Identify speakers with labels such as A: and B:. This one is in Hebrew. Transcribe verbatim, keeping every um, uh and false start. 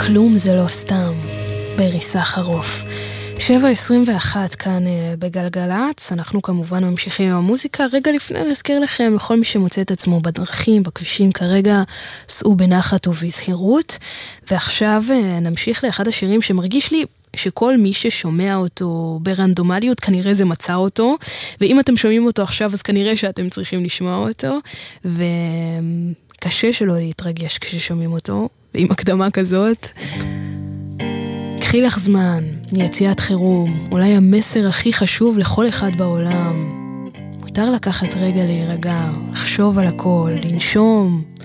A: כלום זה לא סתם, ברי סחרוף. שבע עשרים ואחת כאן בגלגלץ, אנחנו כמובן ממשיכים עם המוזיקה. רגע לפני להזכיר לכם, לכל מי שמוצא את עצמו בדרכים, בכבישים כרגע, סעו בנחת ובזהירות. ועכשיו נמשיך לאחד השירים שמרגיש לי שכל מי ששומע אותו ברנדומליות, כנראה זה מצא אותו, ואם אתם שומעים אותו עכשיו, אז כנראה שאתם צריכים לשמוע אותו, וקשה שלא להתרגש כששומעים אותו, ועם הקדמה כזאת. קחי לך זמן, יציאת חירום, אולי המסר הכי חשוב לכל אחד בעולם. מותר לקחת רגע להירגע, לחשוב על הכל, לנשום,